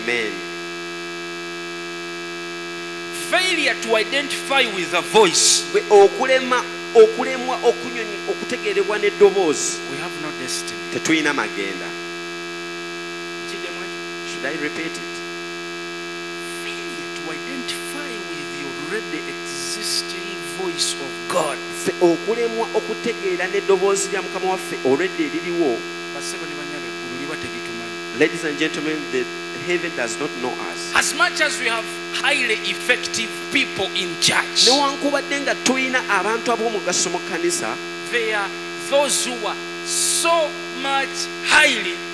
Amen. Failure to identify with a voice. Okulemwa okutegeerebwa n'eddoboozi. We have no destiny. Tetulina magenda. Should I repeat it? Failure to identify with the already existing voice of God. Okulemwa okutegeera n'eddoboozi lya Mukama waffe already eririwo. Ladies and gentlemen, the heaven does not know us. As much as we have highly effective people in church, newankubadde nga tulina abantu ab'omugaso mu kkanisa, there are those who are so much highly